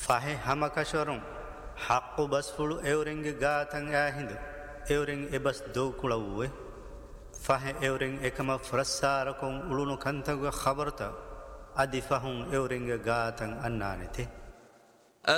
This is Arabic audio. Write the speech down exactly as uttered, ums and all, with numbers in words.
فاهي همكشورون حق بسفلو اورنگ غاتن اهند اورنگ ابس دو كلوه فاهي اورنگ اكما فرساركون اولونو كنتغ خبرتا ادي فاهون اورنگ غاتن انانته